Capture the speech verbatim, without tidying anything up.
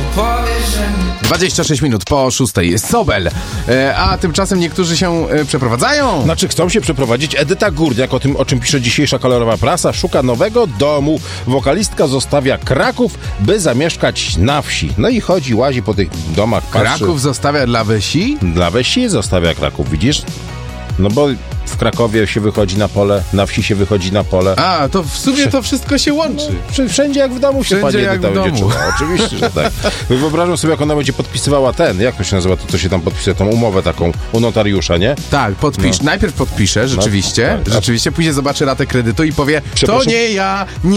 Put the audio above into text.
dwadzieścia sześć minut po szóstej jest Sobel, e, a tymczasem niektórzy się e, przeprowadzają. Znaczy chcą się przeprowadzić. Edyta Górniak, o tym, o czym pisze dzisiejsza kolorowa prasa, szuka nowego domu. Wokalistka zostawia Kraków, by zamieszkać na wsi. No i chodzi, łazi po tych domach. Patrzy. Kraków zostawia dla wsi? Dla wsi zostawia Kraków, widzisz? No bo w Krakowie się wychodzi na pole, na wsi się wychodzi na pole. A, to w sumie to wszystko się łączy. No, wszędzie jak w domu się Wszędzie pani jak Edyta w będzie domu. czuła. Oczywiście, że tak. Wyobrażam sobie, jak ona będzie podpisywała ten, jak to się nazywa, to co się tam podpisuje, tą umowę taką u notariusza, nie? Tak, podpisz. No. Najpierw podpisze, rzeczywiście. No, tak. Rzeczywiście, później zobaczy ratę kredytu i powie, to nie ja, nie